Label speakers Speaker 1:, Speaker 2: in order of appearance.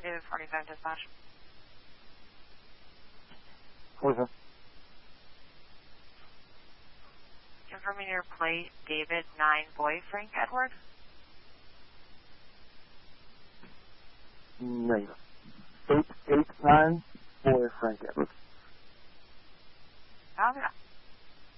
Speaker 1: David 47 dispatch.
Speaker 2: 47.
Speaker 1: Confirming your plate, David 9 Boy Frank Edward.
Speaker 2: Negative. 889 Boy Frank Edward.
Speaker 1: Okay.